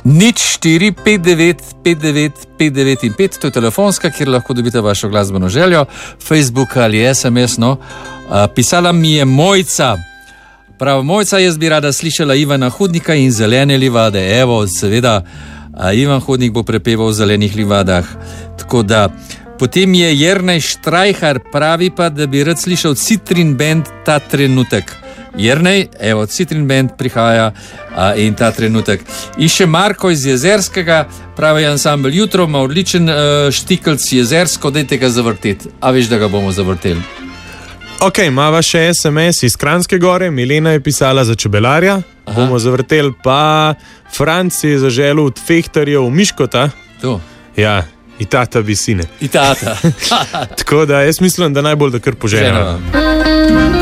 0459595995, to je telefonska, kjer lahko dobite vašo glasbeno željo, Facebook ali SMS. Pisala mi je Mojca. Prav, Mojca, jaz bi rada slišala Ivana Hudnika in Zelene livade. Evo, seveda, Ivan Hudnik bo prepeval v Zelenih livadah. Tako da, potem je Jernej Štrajhar, pravi pa, da bi rad slišal Citrin Band ta trenutek. Jernej, evo, Citrin Band prihaja in ta trenutek. In še Marko iz Jezerskega, pravi ansambel Jutro, ima odličen štikelc Jezersko, dajte ga zavrteti. A veš, da ga bomo zavrteli. Ok, imava še SMS iz Kranjske Gore, Milena je pisala za čebelarja, bomo zavrteli, pa Franc je zaželel od Fehtarjev Miškota. To. Ja, Itata visine. Itata. Tako da jaz mislim, da najbolj da kar poženemo.